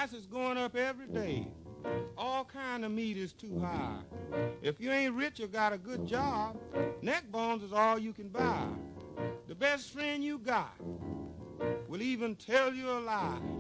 price is going up every day. All kind of meat is too high. If you ain't rich or got a good job, neck bones is all you can buy. The best friend you got will even tell you a lie.